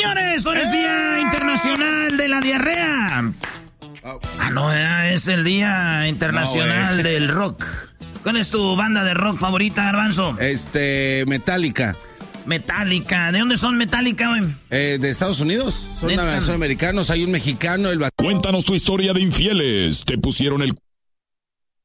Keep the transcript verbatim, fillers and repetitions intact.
señores, hoy es Día Internacional de la Diarrea. Ah, no, es el Día Internacional no, del Rock. ¿Cuál es tu banda de rock favorita, Garbanzo? Este, Metallica. Metallica. ¿De dónde son Metallica, güey? Eh, de Estados Unidos. Son, son americanos. Hay un mexicano. El... Cuéntanos tu historia de infieles. ¿Te pusieron el